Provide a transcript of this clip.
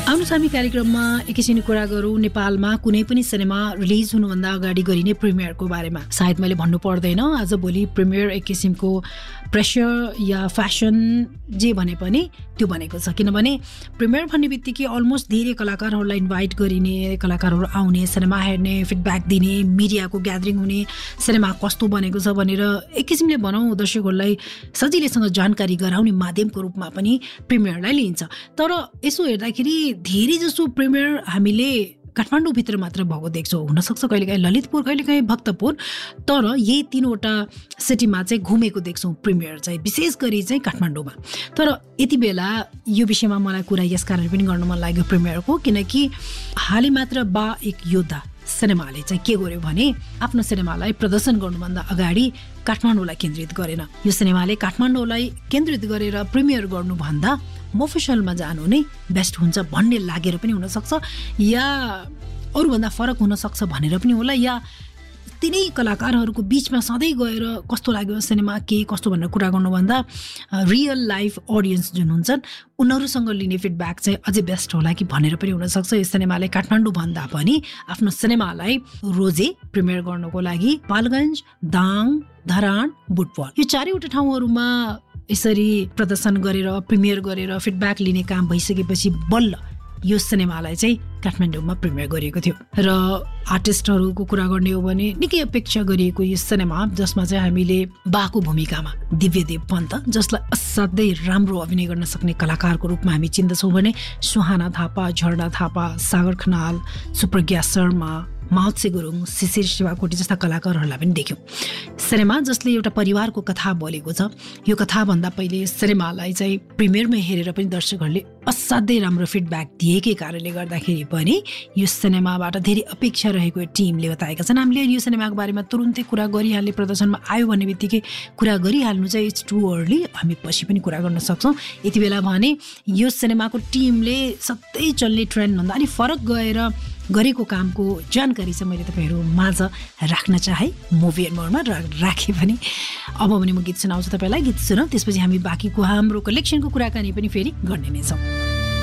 आउनुहोस् हामी कार्यक्रममा एकैछिन कुरा गरौँ नेपालमा कुनै पनि सिनेमा रिलिज हुनुभन्दा अगाडि गरिने प्रिमियरको बारेमा। सायद मैले भन्नु पर्दैन, आजभोलि प्रिमियर एक किसिमको प्रेसर या फ्यासन जे भने पनि त्यो भनेको छ। किनभने प्रिमियर भन्ने बित्तिकै अलमोस्ट धेरै कलाकारहरूलाई इन्भाइट गरिने, कलाकारहरू आउने, सिनेमा हेर्ने, फिडब्याक दिने, मिडियाको ग्यादरिङ हुने, सिनेमा कस्तो बनेको छ भनेर एक किसिमले भनौँ दर्शकहरूलाई सजिलैसँग जानकारी गराउने माध्यमको रूपमा पनि प्रिमियरलाई लिइन्छ। तर यसो हेर्दाखेरि धेरै जसो प्रिमियर हामीले काठमाडौँभित्र मात्र भएको देख्छौँ। हुनसक्छ कहिलेकाहीँ ललितपुर, कहिलेकाहीँ भक्तपुर, तर यही 3वटा सिटीमा चाहिँ घुमेको देख्छौँ प्रिमियर चाहिँ, विशेष गरी चाहिँ काठमाडौँमा। तर यति बेला यो विषयमा मलाई कुरा यस कारण पनि गर्न मन लाग्यो प्रिमियरको, किनकि हालै मात्र बा एक योद्धा सिनेमाले चाहिँ के गर्यो भने आफ्नो सिनेमालाई प्रदर्शन गर्नुभन्दा अगाडि काठमाडौँलाई केन्द्रित गरेन। यो सिनेमाले काठमाडौँलाई केन्द्रित गरेर प्रिमियर गर्नुभन्दा मोफेसलमा जानु नै बेस्ट हुन्छ भन्ने लागेर पनि हुनसक्छ, या अरूभन्दा फरक हुनसक्छ भनेर पनि होला, या तिनै कलाकारहरूको बिचमा सधैँ गएर कस्तो लाग्यो सिनेमा के कस्तो भनेर कुरा गर्नुभन्दा रियल लाइफ अडियन्स जुन हुन्छन् उनीहरूसँग लिने फिडब्याक चाहिँ अझै बेस्ट होला कि भनेर पनि हुनसक्छ। यो सिनेमाले काठमाडौँ भन्दा पनि आफ्नो सिनेमालाई रोजे प्रिमियर गर्नको लागि पालगञ्ज, दाङ, धरान, बुटवल यो 4वटा ठाउँहरूमा यसरी प्रदर्शन गरेर प्रिमियर गरेर फिडब्याक लिने काम भइसकेपछि बल्ल यो सिनेमालाई चाहिँ काठमाडौँमा प्रिमियर गरिएको थियो। र आर्टिस्टहरूको कुरा गर्ने हो भने निकै अपेक्षा गरिएको यो सिनेमा, जसमा चाहिँ हामीले बाको भूमिकामा दिव्यदेव पन्त, जसलाई असाध्यै राम्रो अभिनय गर्न सक्ने कलाकारको रूपमा हामी चिन्दछौँ भने सुहाना थापा, झरना थापा, सागर खनाल, सुप्रज्ञा शर्मा, माउत्से गुरुङ, शिशिर शिवाकोटी जस्ता कलाकारहरूलाई पनि देख्यौँ। सिनेमा जसले एउटा परिवारको कथा बोलेको छ, यो कथाभन्दा पहिले सिनेमालाई चाहिँ प्रिमियरमै हेरेर पनि दर्शकहरूले असाध्यै राम्रो फिडब्याक दिएकै कारणले गर्दाखेरि पनि यो सिनेमाबाट धेरै अपेक्षा रहेको टिमले बताएका छन्। हामीले यो सिनेमाको बारेमा तुरुन्तै कुरा गरिहाल्ने, प्रदर्शनमा आयो भन्ने बित्तिकै कुरा गरिहाल्नु चाहिँ इट्स टु अर्ली, हामी पछि पनि कुरा गर्न सक्छौँ। यति बेला भने यो सिनेमाको टिमले सधैँ चल्ने ट्रेन्डभन्दा अलिक फरक गएर गरेको कामको जानकारी चाहिँ मैले तपाईँहरू माझ राख्न चाहे मुभी एन्ड मोरमा राखेँ पनि। अब भने म गीत सुनाउँछु तपाईँलाई, गीत सुनौँ, त्यसपछि हामी बाँकीको हाम्रो कलेक्सनको कुराकानी पनि फेरि गर्ने नै छौँ।